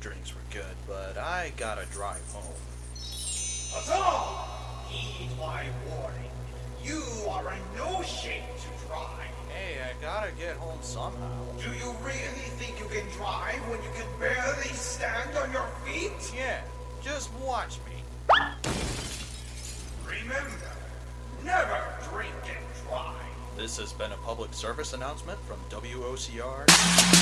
drinks were good, but I gotta drive home. Huzzah! Heed my warning. You are in no shape to drive. Hey, I gotta get home somehow. Do you really think you can drive when you can barely stand on your feet? Yeah, just watch me. Remember, never drink and drive. This has been a public service announcement from WOCR.